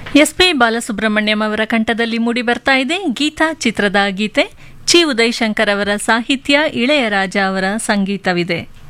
S P Balasubrahmanyam ಅವರ ಕಂಠದಲ್ಲಿ ಮೂಡಿ ಬರ್ತಾ ಇದೆ ಗೀತಾ ಚಿತ್ರದ ಗೀತೆ. ಚಿ ಉದಯಶಂಕರ್ ಅವರ ಸಾಹಿತ್ಯ, ಇಳೆಯರಾಜ ಅವರ ಸಂಗೀತವಿದೆ.